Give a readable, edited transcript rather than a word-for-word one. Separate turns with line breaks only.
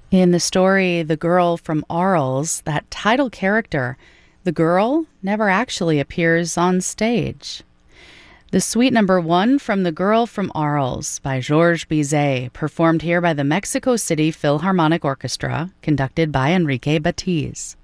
In the story The Girl from Arles, that title character, the girl, never actually appears on stage. The Suite Number 1 from The Girl from Arles by Georges Bizet, performed here by the Mexico City Philharmonic Orchestra, conducted by Enrique Batiz.